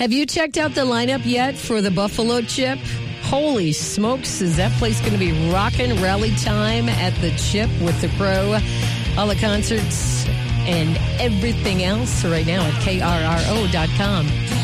Have you checked out the lineup yet for the Buffalo Chip? Holy smokes, is that place going to be rockin' rally time at the Chip with the Crow? All the concerts and everything else right now at KRRO.com.